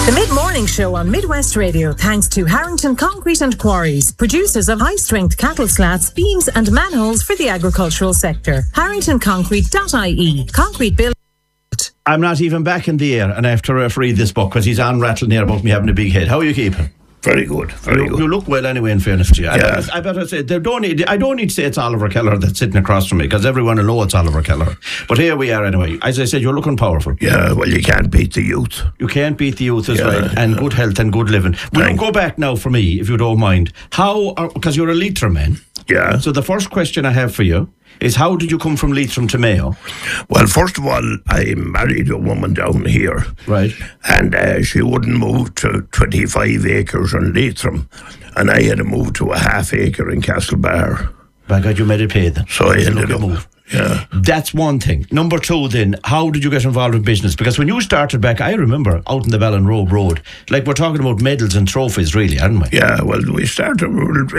The Mid-Morning Show on Midwest Radio, thanks to Harrington Concrete and Quarries, producers of high-strength cattle slats, beams and manholes for the agricultural sector. HarringtonConcrete.ie. Concrete build. I'm not even back in the air, and I have to referee this book because he's on rattling here about me having a big head. How are you keeping? Very good, very good. You look well anyway, in fairness to you. Yeah. I better say, I don't need to say it's Oliver Keller that's sitting across from me, because everyone will know it's Oliver Keller. But here we are anyway. As I said, you're looking powerful. Yeah, well, you can't beat the youth. You can't beat the youth as well, and good health and good living. Will you go back now for me, if you don't mind? Because you're a Leitrim man. Yeah. So the first question I have for you is, how did you come from Leitrim to Mayo? Well, first of all, I married a woman down here. Right. And she wouldn't move to 25 acres in Leitrim. And I had to move to a half acre in Castlebar. By God, you made it pay then. So I ended up... Move. Yeah. That's one thing. Number two then, how did you get involved with business? Because when you started back, I remember out in the Ballinrobe Road, like we're talking about medals and trophies really, aren't we? Yeah, well, we started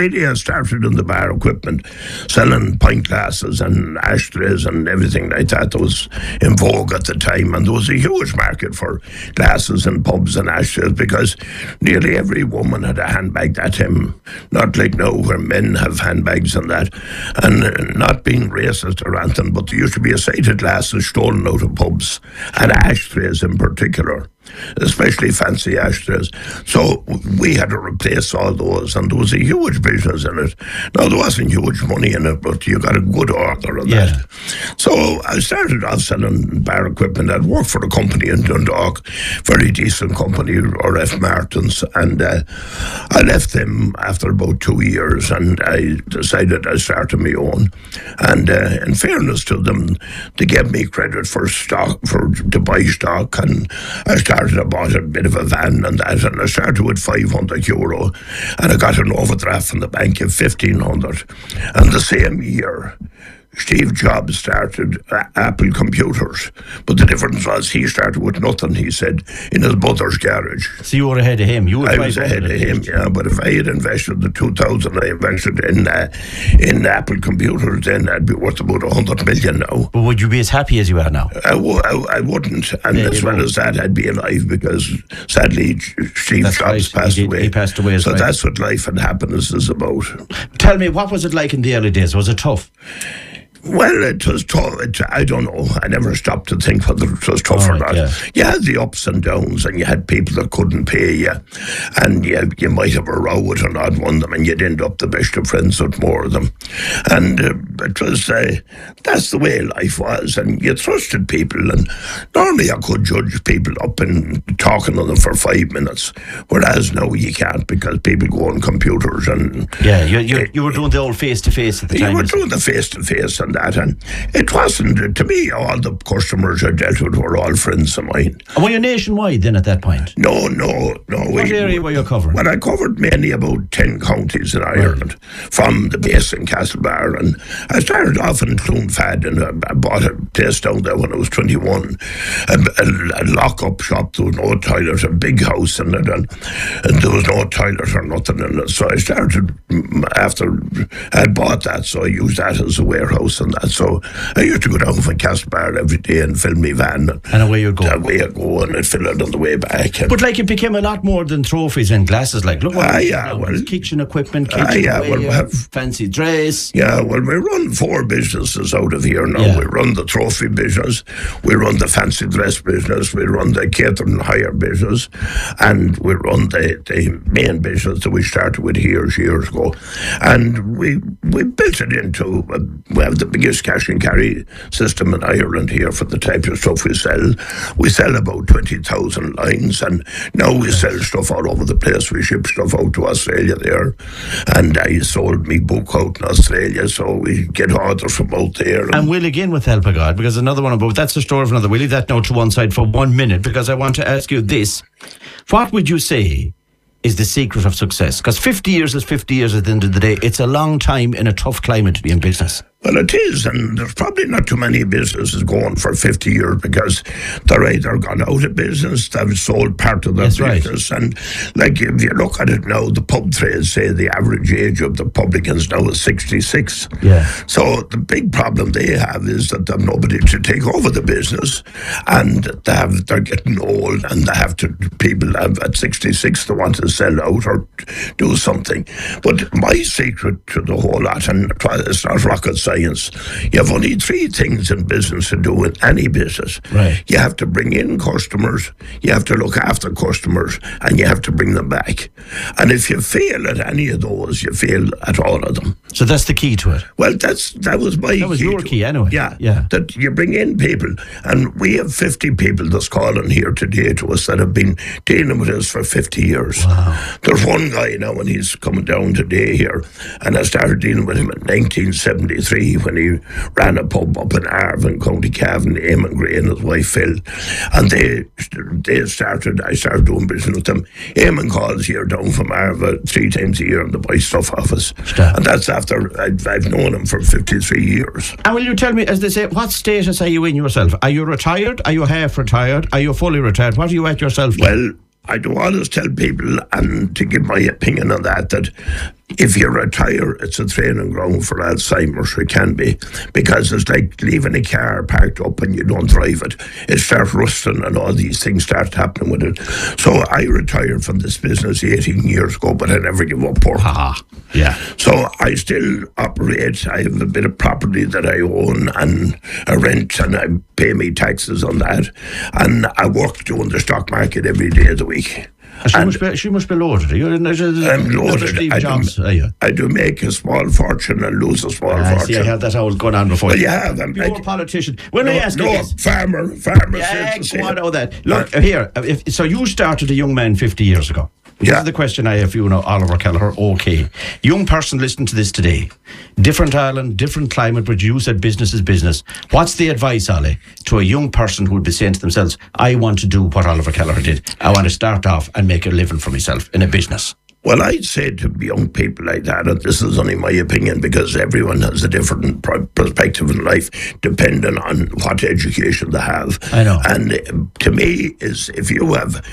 in the bar equipment, selling pint glasses and ashtrays and everything like that. That was in vogue at the time, and there was a huge market for glasses and pubs and ashtrays because nearly every woman had a handbag that time, not like now where men have handbags and that, and not being racist or anything, but there used to be a sight of glasses stolen out of pubs, and ashtrays in particular, especially fancy ashtrays. So we had to replace all those, and there was a huge business in it. Now, there wasn't huge money in it, but you got a good order on that. So I started off selling bar equipment. I'd worked for a company in Dundalk, very decent company, RF Martins, and I left them after about 2 years, and I decided I started my own. And in fairness to them, they gave me credit for to buy stock, and I bought a bit of a van and that, and I started with €500, and I got an overdraft from the bank of 1,500. And the same year, Steve Jobs started Apple Computers, but the difference was he started with nothing, he said, in his mother's garage. So you were ahead of him? I was ahead of him, yeah, but if I had invested the 2,000 I invested in Apple Computers, then I'd be worth about 100 million now. But would you be as happy as you are now? I wouldn't, and as well as that, I'd be alive, because sadly Steve Jobs passed away. He passed away, so that's what life and happiness is about. Tell me, what was it like in the early days? Was it tough? Well, it was tough. I don't know. I never stopped to think whether it was tough or not. Yeah. You had the ups and downs, and you had people that couldn't pay you, and you might have a row with an odd one of them, and you'd end up the best of friends with more of them. And it was that's the way life was, and you trusted people, and normally I could judge people up and talking to them for 5 minutes, whereas now you can't, because people go on computers and... Yeah, you were doing the old face-to-face at the time. You were doing the face-to-face and that, and it wasn't, to me, all the customers I dealt with were all friends of mine. And were you nationwide then at that point? No. What area were you covering? Well, I covered mainly about 10 counties in Ireland, from the base in Castlebar, and I started off in Clonfad, and I bought a place down there when I was 21, a lock-up shop. There was no toilet, a big house in it, and there was no toilet or nothing in it. So I started, after I had bought that, so I used that as a warehouse and that. So I used to go down from Castlebar every day and fill my van. And away you go. Away I go, and I'd fill it on the way back. But like, it became a lot more than trophies and glasses. Like, look what kitchen equipment, fancy dress. Yeah, well, we run 4 businesses out of here now. Yeah. We run the trophy business, we run the fancy dress business, we run the catering hire business, and we run the main business that we started with years ago. And we built it into, we have the biggest cash and carry system in Ireland here for the type of stuff we sell. We sell about 20,000 lines, and now we sell stuff all over the place. We ship stuff out to Australia there, and I sold me book out in Australia, so we get orders from out there. And we'll again with help of God, because another one about, that's the story of another. We'll leave that now to one side for 1 minute, because I want to ask you this. What would you say is the secret of success? Because 50 years is 50 years at the end of the day. It's a long time in a tough climate to be in business. Well, it is, and there's probably not too many businesses going for 50 years because they're either gone out of business, they've sold part of their business, right. and like if you look at it now, the pub trade say the average age of the publicans now is 66. Yeah. So the big problem they have is that they've nobody to take over the business, and they're getting old, and they have to, people have at 66 they want to sell out or do something. But my secret to the whole lot, and it's not rocket science, you have only three things in business to do in any business. Right. You have to bring in customers, you have to look after customers, and you have to bring them back. And if you fail at any of those, you fail at all of them. So that's the key to it. Well, that was my key. That was your key anyway. Yeah. That you bring in people, and we have 50 people that's calling here today to us that have been dealing with us for 50 years. Wow. There's one guy now, and he's coming down today here, and I started dealing with him in 1973 when he ran a pub up in Arvin, County Cavan, Eamon Gray and his wife Phil, and I started doing business with them. Eamon calls here down from Arva 3 times a year and to buy stuff off us. And that's after I've known him for 53 years. And will you tell me, as they say, what status are you in yourself? Are you retired? Are you half retired? Are you fully retired? What are you at yourself? Well, I do always tell people, and to give my opinion on that if you retire, it's a training ground for Alzheimer's. It can be, because it's like leaving a car parked up and you don't drive it. It starts rusting and all these things start happening with it. So I retired from this business 18 years ago, but I never give up work. Yeah. So I still operate. I have a bit of property that I own and I rent, and I pay me taxes on that. And I work doing the stock market every day of the week. She must be loaded. I'm loaded. I do make a small fortune and lose a small fortune. See, I had that all going on before. Well, you have. You're a politician. When I ask you this, farmer. Yeah, go on, know that. Look, here. So you started a young man 50 years ago. This is the question I have for you now, Oliver Kelleher. Okay. Young person listening to this today. Different island, different climate, but you said business is business. What's the advice, Ollie, to a young person who would be saying to themselves, I want to do what Oliver Kelleher did. I want to start off and make a living for myself in a business. Well, I'd say to young people like that, and this is only my opinion because everyone has a different perspective in life depending on what education they have. I know. And to me, is if you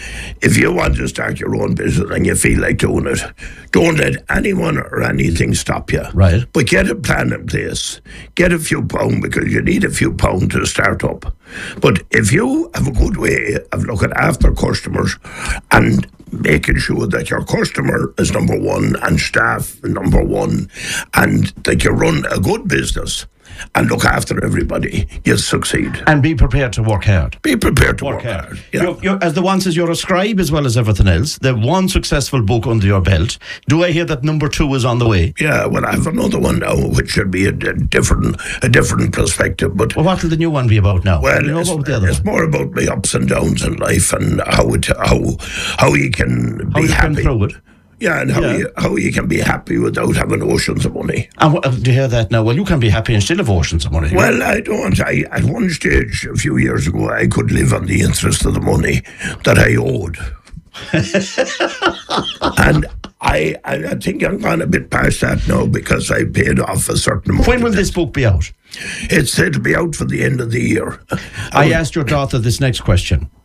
want to start your own business and you feel like doing it, don't let anyone or anything stop you. Right. But get a plan in place. Get a few pounds, because you need a few pounds to start up. But if you have a good way of looking after customers and making sure that your customer is number one and staff number one, and that you run a good business and look after everybody, you'll succeed. And be prepared to work hard. Be prepared to work hard. Yeah. You're, as the one says, you're a scribe as well as everything else. The one successful book under your belt. Do I hear that number 2 is on the way? Yeah, well, I have another one now, which should be a different perspective. But what will the new one be about now? Well, it's more about the ups and downs in life and how you can be happy. Through it. Yeah, and how you can be happy without having oceans of money. And do you hear that now? Well, you can be happy and still have oceans of money. Well, I don't. At one stage, a few years ago, I could live on the interest of the money that I owed. And I think I'm gone a bit past that now because I paid off a certain amount. When will this book be out? It'll be out for the end of the year. I asked your daughter this next question.